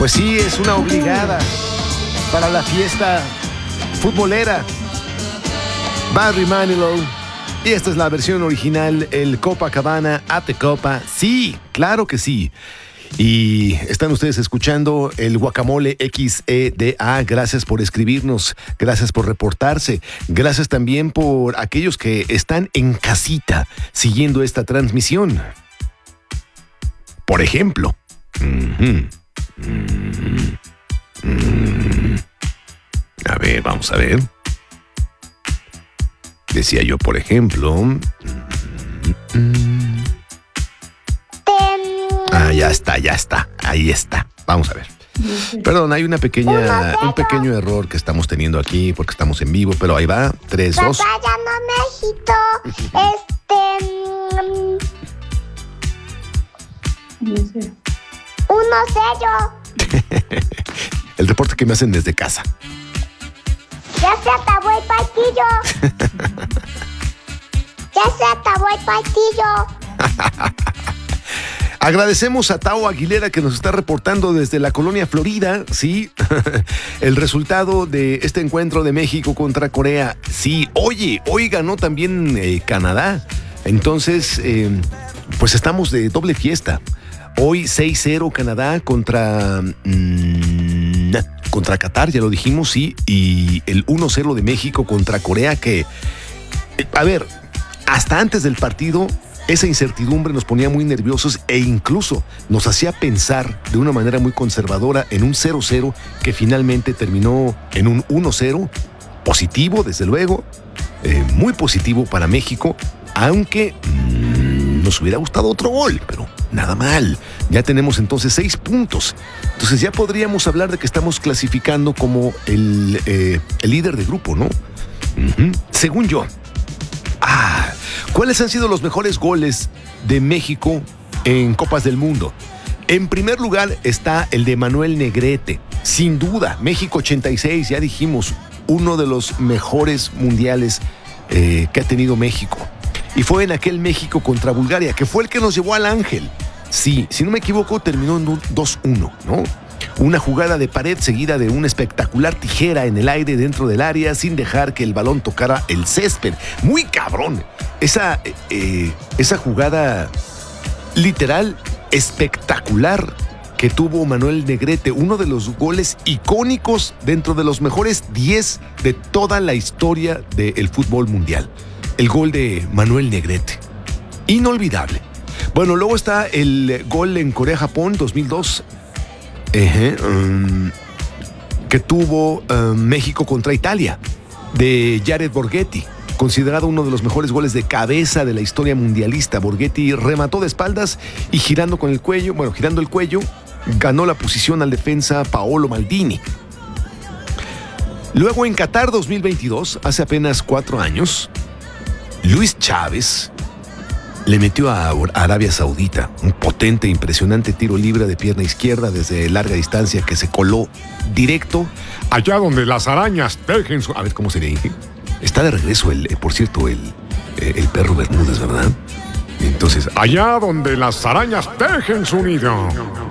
Pues sí, es una obligada para la fiesta futbolera. Barry Manilow. Y esta es la versión original, el Copacabana at the Copa. Sí, claro que sí. Y están ustedes escuchando el Guacamole XEDA. Gracias por escribirnos, gracias por reportarse, gracias también por aquellos que están en casita siguiendo esta transmisión. Por ejemplo, a ver, vamos a ver. Decía yo, por ejemplo. Ya está. Ahí está. Vamos a ver. Perdón, hay un pequeño error que estamos teniendo aquí porque estamos en vivo, pero ahí va. 3, 2. Papá, ya no México. 1-0. El reporte que me hacen desde casa. Ya se acabó el partido. Agradecemos a Tao Aguilera que nos está reportando desde la colonia Florida, sí, el resultado de este encuentro de México contra Corea. Sí, hoy ganó también Canadá. Entonces, pues estamos de doble fiesta. Hoy 6-0 Canadá contra Qatar, ya lo dijimos, sí, y el 1-0 de México contra Corea que, a ver, hasta antes del partido esa incertidumbre nos ponía muy nerviosos e incluso nos hacía pensar de una manera muy conservadora en un 0-0 que finalmente terminó en un 1-0, positivo desde luego, muy positivo para México, aunque nos hubiera gustado otro gol, pero nada mal. Ya tenemos entonces 6 puntos. Entonces ya podríamos hablar de que estamos clasificando como el líder de grupo, ¿no? Según yo. ¿Cuáles han sido los mejores goles de México en Copas del Mundo? En primer lugar está el de Manuel Negrete. Sin duda, México 86, ya dijimos, uno de los mejores mundiales que ha tenido México. Y fue en aquel México contra Bulgaria, que fue el que nos llevó al Ángel. Sí, si no me equivoco, terminó en un 2-1, ¿no? Una jugada de pared seguida de una espectacular tijera en el aire dentro del área sin dejar que el balón tocara el césped. Muy cabrón. Esa jugada literal espectacular que tuvo Manuel Negrete, uno de los goles icónicos dentro de los mejores 10 de toda la historia del fútbol mundial. El gol de Manuel Negrete. Inolvidable. Bueno, luego está el gol en Corea-Japón 2002. Que tuvo México contra Italia, de Jared Borghetti, considerado uno de los mejores goles de cabeza de la historia mundialista. Borghetti remató de espaldas y girando el cuello, ganó la posición al defensa Paolo Maldini. Luego en Qatar 2022, hace apenas 4 años, Luis Chávez le metió a Arabia Saudita un potente, impresionante tiro libre de pierna izquierda desde larga distancia que se coló directo allá donde las arañas tejen su... A ver, ¿cómo se le dije? Está de regreso, por cierto, el perro Bermúdez, ¿verdad? Entonces, allá donde las arañas tejen su nido.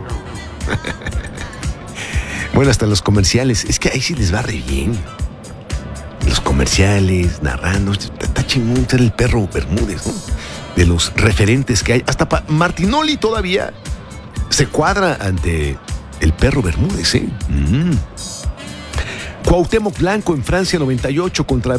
Bueno, hasta los comerciales. Es que ahí sí les va re bien. Los comerciales, narrando. Está chingón ser el perro Bermúdez, ¿no? De los referentes que hay. Hasta Martinoli todavía se cuadra ante el perro Bermúdez, ¿eh? Cuauhtémoc Blanco en Francia 98 contra